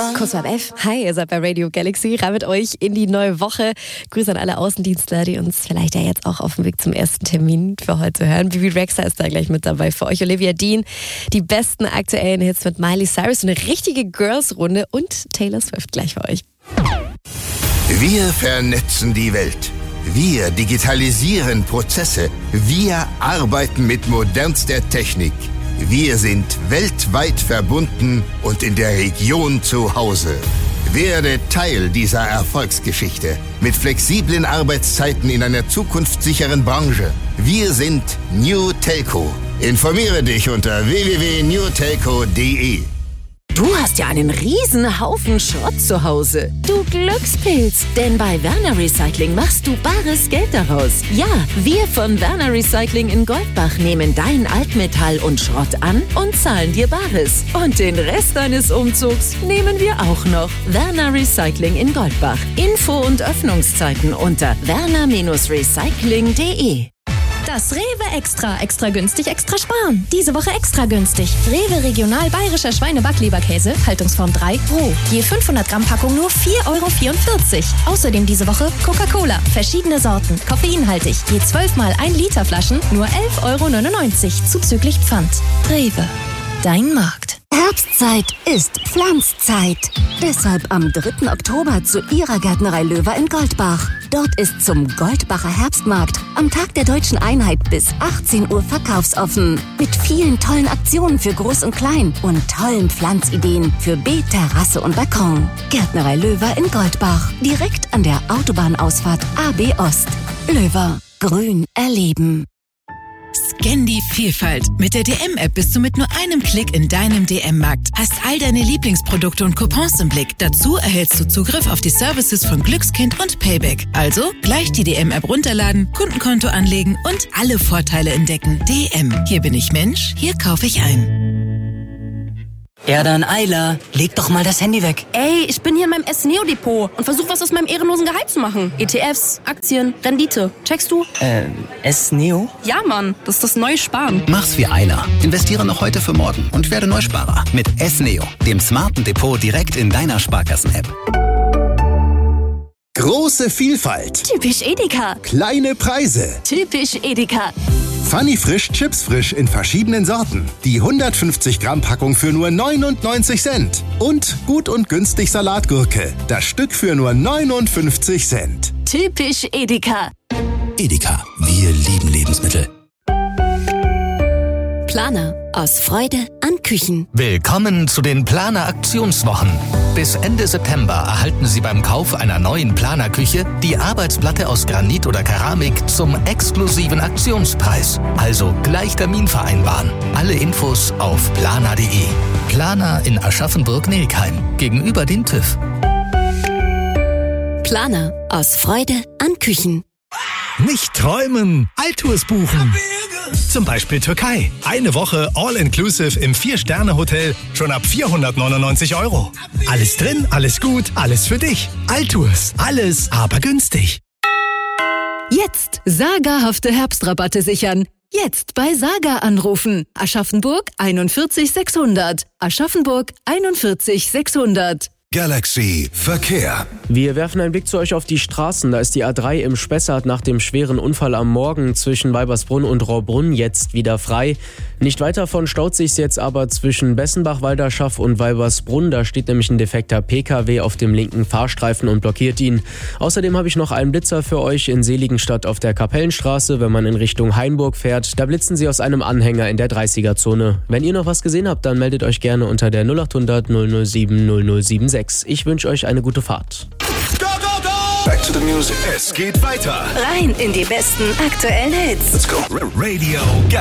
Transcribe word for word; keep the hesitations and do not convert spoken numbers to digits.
Kurz ab elf. Hi, ihr seid bei Radio Galaxy. Rein mit euch in die neue Woche. Grüße an alle Außendienstler, die uns vielleicht ja jetzt auch auf dem Weg zum ersten Termin für heute hören. Bibi Rexha ist da gleich mit dabei für euch. Olivia Dean, die besten aktuellen Hits mit Miley Cyrus, eine richtige Girls-Runde und Taylor Swift gleich für euch. Wir vernetzen die Welt. Wir digitalisieren Prozesse. Wir arbeiten mit modernster Technik. Wir sind weltweit verbunden und in der Region zu Hause. Werde Teil dieser Erfolgsgeschichte mit flexiblen Arbeitszeiten in einer zukunftssicheren Branche. Wir sind New Telco. Informiere dich unter w w w punkt new telco punkt d e. Du hast ja einen riesen Haufen Schrott zu Hause. Du Glückspilz, denn bei Werner Recycling machst du bares Geld daraus. Ja, wir von Werner Recycling in Goldbach nehmen dein Altmetall und Schrott an und zahlen dir Bares. Und den Rest deines Umzugs nehmen wir auch noch. Werner Recycling in Goldbach. Info und Öffnungszeiten unter werner Recycling punkt d e. Das Rewe Extra. Extra günstig, extra sparen. Diese Woche extra günstig. Rewe Regional Bayerischer Schweine-Backleberkäse, Haltungsform drei, roh. Je fünfhundert Gramm Packung nur vier Euro vierundvierzig. Außerdem diese Woche Coca-Cola. Verschiedene Sorten, koffeinhaltig. Je zwölf mal ein Liter Flaschen, nur elf Euro neunundneunzig. Zuzüglich Pfand. Rewe. Dein Markt. Herbstzeit ist Pflanzzeit. Deshalb am dritten Oktober zu Ihrer Gärtnerei Löwer in Goldbach. Dort ist zum Goldbacher Herbstmarkt am Tag der Deutschen Einheit bis achtzehn Uhr verkaufsoffen. Mit vielen tollen Aktionen für Groß und Klein und tollen Pflanzideen für Beet, Terrasse und Balkon. Gärtnerei Löwer in Goldbach. Direkt an der Autobahnausfahrt A B Ost. Löwer. Grün erleben. Scan die Vielfalt. Mit der D M-App bist du mit nur einem Klick in deinem D M-Markt. Hast all deine Lieblingsprodukte und Coupons im Blick. Dazu erhältst du Zugriff auf die Services von Glückskind und Payback. Also gleich die D M-App runterladen, Kundenkonto anlegen und alle Vorteile entdecken. D M. Hier bin ich Mensch, hier kaufe ich ein. Ja dann, Ayla, leg doch mal das Handy weg. Ey, ich bin hier in meinem S-Neo-Depot und versuche was aus meinem ehrenlosen Gehalt zu machen. E T Fs, Aktien, Rendite. Checkst du? Äh, S-Neo? Ja, Mann, das ist das neue Sparen. Mach's wie Ayla. Investiere noch heute für morgen und werde Neusparer. Mit S-Neo, dem smarten Depot direkt in deiner Sparkassen-App. Große Vielfalt. Typisch Edeka. Kleine Preise. Typisch Edeka. Funny Frisch Chips Frisch in verschiedenen Sorten. Die hundertfünfzig Gramm Packung für nur neunundneunzig Cent. Und gut und günstig Salatgurke. Das Stück für nur neunundfünfzig Cent. Typisch Edeka. Edeka. Wir lieben Lebensmittel. Planer. Aus Freude an Küchen. Willkommen zu den Planer-Aktionswochen. Bis Ende September erhalten Sie beim Kauf einer neuen Planer-Küche die Arbeitsplatte aus Granit oder Keramik zum exklusiven Aktionspreis. Also gleich Termin vereinbaren. Alle Infos auf planer punkt de. Planer in Aschaffenburg-Nelkheim gegenüber den TÜV. Planer. Aus Freude an Küchen. Nicht träumen, Altours buchen. Zum Beispiel Türkei. Eine Woche All-Inclusive im Vier-Sterne-Hotel schon ab vierhundertneunundneunzig Euro. Alles drin, alles gut, alles für dich. Altours. Alles, aber günstig. Jetzt sagerhafte Herbstrabatte sichern. Jetzt bei Saga anrufen. Aschaffenburg einundvierzig sechshundert. Aschaffenburg einundvierzig sechshundert. Galaxy Verkehr. Wir werfen einen Blick zu euch auf die Straßen. Da ist die A drei im Spessart nach dem schweren Unfall am Morgen zwischen Weibersbrunn und Rohrbrunn jetzt wieder frei. Nicht weit davon staut sich's jetzt aber zwischen Bessenbach-Walderschaff und Weibersbrunn. Da steht nämlich ein defekter P K W auf dem linken Fahrstreifen und blockiert ihn. Außerdem habe ich noch einen Blitzer für euch in Seligenstadt auf der Kapellenstraße, wenn man in Richtung Hainburg fährt. Da blitzen sie aus einem Anhänger in der dreißiger-Zone. Wenn ihr noch was gesehen habt, dann meldet euch gerne unter der null achthundert null null sieben null null sieben sechs. Ich wünsche euch eine gute Fahrt. Go, go, go! Back to the music. Es geht weiter. Rein in die besten aktuellen Hits. Let's go. Radio Galaxy.